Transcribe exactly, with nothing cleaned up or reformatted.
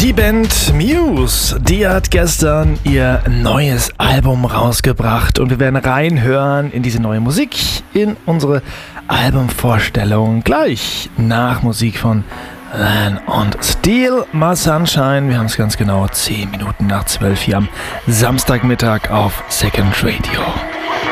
Die Band Muse, die hat gestern ihr neues Album rausgebracht und wir werden reinhören in diese neue Musik, in unsere Albumvorstellung gleich nach Musik von Lan und Steel, My Sunshine. Wir haben es ganz genau zehn Minuten nach zwölf hier am Samstagmittag auf Second Radio.